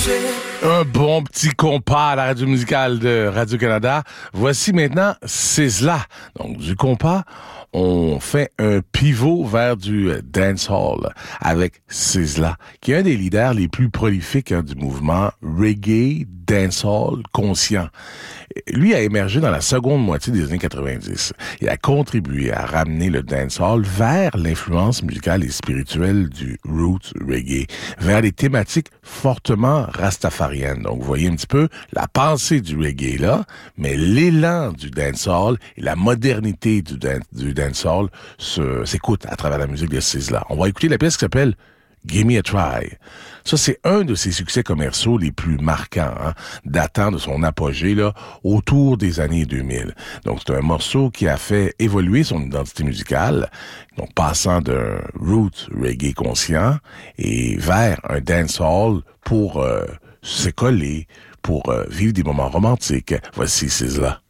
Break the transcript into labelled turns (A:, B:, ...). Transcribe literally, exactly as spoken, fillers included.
A: Un bon petit compas à la radio musicale de Radio-Canada. Voici maintenant Sizzla. Donc, du compas, on fait un pivot vers du dancehall avec Sizzla, qui est un des leaders les plus prolifiques hein, du mouvement reggae dancehall conscient. Lui a émergé dans la seconde moitié des années quatre-vingt-dix. Il a contribué à ramener le dancehall vers l'influence musicale et spirituelle du roots reggae, vers des thématiques fortement rastafariennes. Donc, vous voyez un petit peu la pensée du reggae là, mais l'élan du dancehall et la modernité du, dan- du dancehall se, s'écoute à travers la musique de Sizzla. On va écouter la pièce qui s'appelle Give Me a Try. Ça, c'est un de ses succès commerciaux les plus marquants, hein, datant de son apogée là, autour des années deux mille. Donc, c'est un morceau qui a fait évoluer son identité musicale, donc passant d'un roots reggae conscient et vers un dancehall pour euh, se coller, pour euh, vivre des moments romantiques. Voici Sizzla.